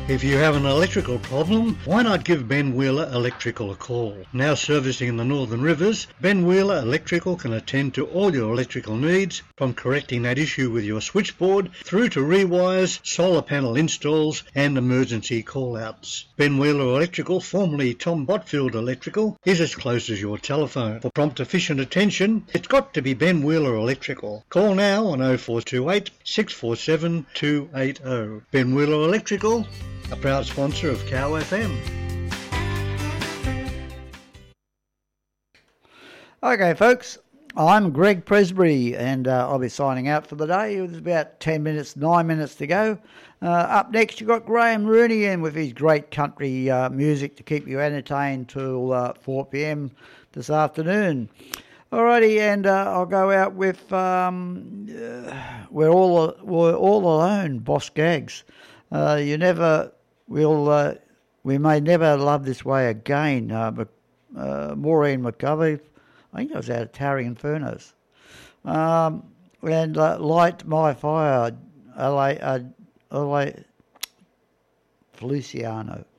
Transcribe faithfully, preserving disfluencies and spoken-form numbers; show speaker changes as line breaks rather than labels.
If you have an electrical problem, why not give Ben Wheeler Electrical a call? Now servicing the Northern Rivers, Ben Wheeler Electrical can attend to all your electrical needs, from correcting that issue with your switchboard through to rewires, solar panel installs and emergency call-outs. Ben Wheeler Electrical, formerly Tom Botfield Electrical, is as close as your telephone. For prompt efficient attention, it's got to be Ben Wheeler Electrical. Call now on oh four two eight, six four seven, two eight oh. Ben Wheeler Electrical, a proud sponsor of Cow F M.
Okay, folks, I'm Greg Presbury, and uh, I'll be signing out for the day. There's about ten minutes, nine minutes to go. Uh, up next, you've got Graham Rooney in with his great country uh, music to keep you entertained till uh, four p.m. this afternoon. Alrighty, and uh, I'll go out with um, uh, We're All We're All Alone, Boss Gags. Uh, you never will, uh, we may never love this way again. Uh, but, uh, Maureen McCovey, I think I was out of Towering Infernos. Um, and uh, Light My Fire, L A, uh, L A, Feliciano.